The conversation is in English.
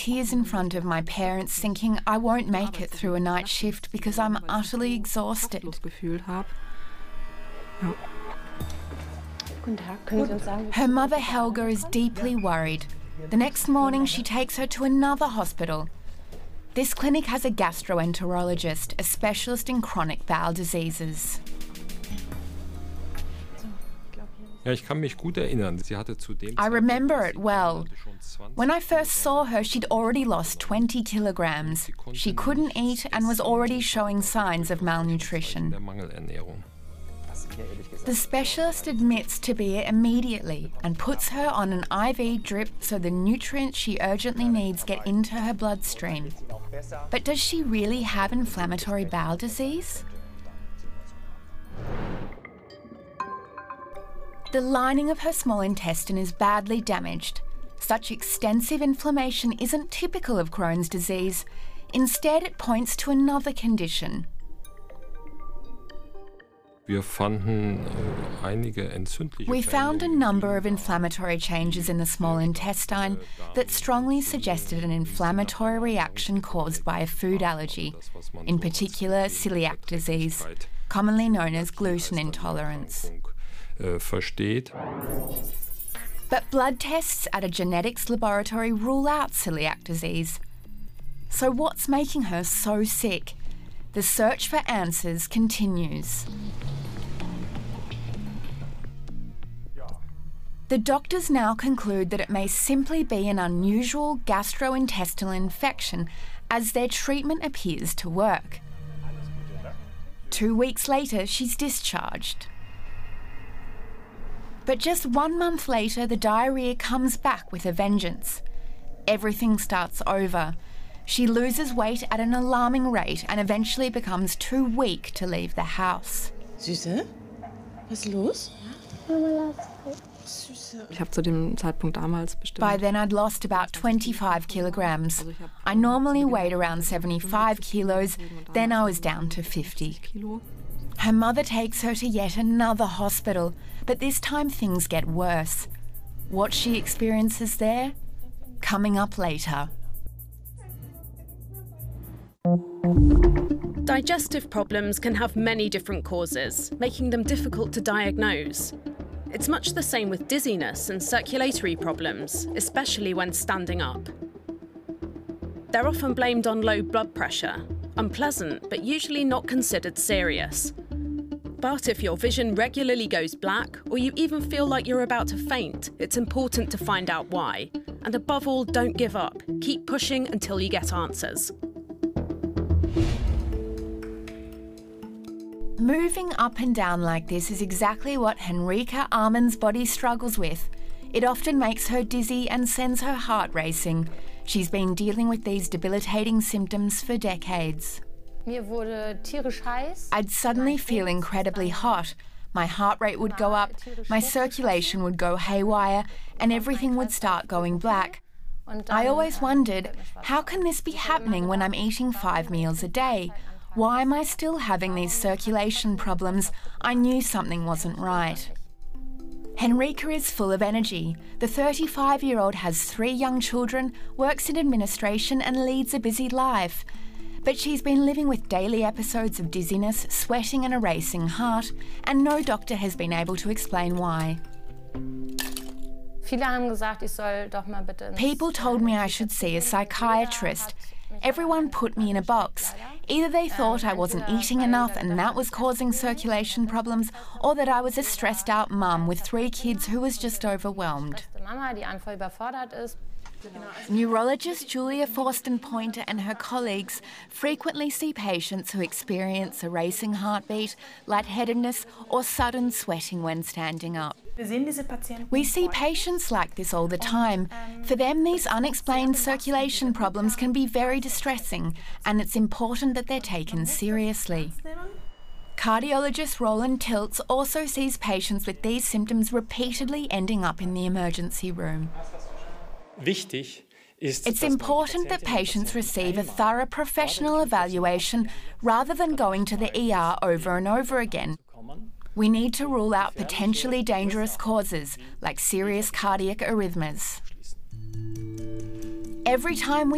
tears in front of my parents, thinking I won't make it through a night shift because I'm utterly exhausted. Her mother Helga is deeply worried. The next morning she takes her to another hospital. This clinic has a gastroenterologist, a specialist in chronic bowel diseases. I remember it well. When I first saw her, she'd already lost 20 kilograms. She couldn't eat and was already showing signs of malnutrition. The specialist admits to be it immediately and puts her on an IV drip so the nutrients she urgently needs get into her bloodstream. But does she really have inflammatory bowel disease? The lining of her small intestine is badly damaged. Such extensive inflammation isn't typical of Crohn's disease. Instead, it points to another condition. We found a number of inflammatory changes in the small intestine that strongly suggested an inflammatory reaction caused by a food allergy, in particular celiac disease, commonly known as gluten intolerance. But blood tests at a genetics laboratory rule out celiac disease. So what's making her so sick? The search for answers continues. The doctors now conclude that it may simply be an unusual gastrointestinal infection, as their treatment appears to work. 2 weeks later, she's discharged. But just 1 month later, the diarrhoea comes back with a vengeance. Everything starts over. She loses weight at an alarming rate and eventually becomes too weak to leave the house. Süße, was ist los? By then I'd lost about 25 kilograms. I normally weighed around 75 kilos, then I was down to 50. Her mother takes her to yet another hospital, but this time things get worse. What she experiences there? Coming up later. Digestive problems can have many different causes, making them difficult to diagnose. It's much the same with dizziness and circulatory problems, especially when standing up. They're often blamed on low blood pressure, unpleasant but usually not considered serious. But if your vision regularly goes black, or you even feel like you're about to faint, it's important to find out why. And above all, don't give up. Keep pushing until you get answers. Moving up and down like this is exactly what Henrika Ahrmann's body struggles with. It often makes her dizzy and sends her heart racing. She's been dealing with these debilitating symptoms for decades. I'd suddenly feel incredibly hot. My heart rate would go up, my circulation would go haywire, and everything would start going black. I always wondered, how can this be happening when I'm eating 5 meals a day? Why am I still having these circulation problems? I knew something wasn't right. Henrika is full of energy. The 35-year-old has 3 young children, works in administration and leads a busy life. But she's been living with daily episodes of dizziness, sweating and a racing heart, and no doctor has been able to explain why. People told me I should see a psychiatrist. Everyone put me in a box. Either they thought I wasn't eating enough and that was causing circulation problems, or that I was a stressed out mum with 3 kids who was just overwhelmed. Neurologist Julia Forsten-Pointer and her colleagues frequently see patients who experience a racing heartbeat, lightheadedness, or sudden sweating when standing up. We see patients like this all the time. For them, these unexplained circulation problems can be very distressing, and it's important that they're taken seriously. Cardiologist Roland Tiltz also sees patients with these symptoms repeatedly ending up in the emergency room. It's important that patients receive a thorough professional evaluation rather than going to the ER over and over again. We need to rule out potentially dangerous causes like serious cardiac arrhythmias. Every time we